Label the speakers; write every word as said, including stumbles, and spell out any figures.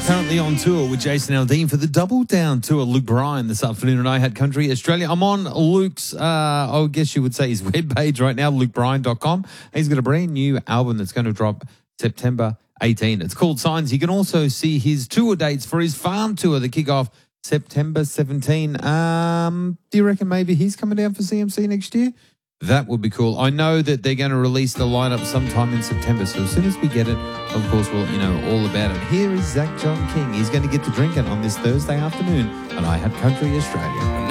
Speaker 1: Currently on tour with Jason Aldean for the Double Down tour. Luke Bryan this afternoon at I Had Country Australia. I'm on Luke's, uh, I guess you would say his webpage right now, luke bryan dot com. He's got a brand new album that's going to drop September eighteenth. It's called Signs. You can also see his tour dates for his farm tour that kick off September seventeenth. Um, do you reckon maybe he's coming down for C M C next year? That would be cool. I know that they're going to release the lineup sometime in September, so as soon as we get it, of course, we'll let you know all about it. Here is Zach John King. He's going to get to drinking on this Thursday afternoon, and I Had Country Australia.